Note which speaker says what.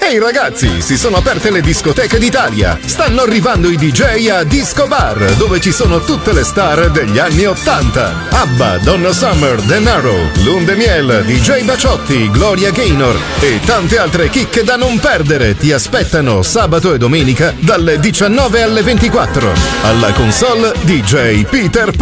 Speaker 1: Ehi ragazzi, si sono aperte le discoteche d'Italia. Stanno arrivando i DJ a Disco Bar, dove ci sono tutte le star degli anni '80. ABBA, Donna Summer, Denaro, Lune Miel, DJ Baciotti, Gloria Gaynor e tante altre chicche da non perdere ti aspettano sabato e domenica dalle 19 alle 24. Alla console DJ Peter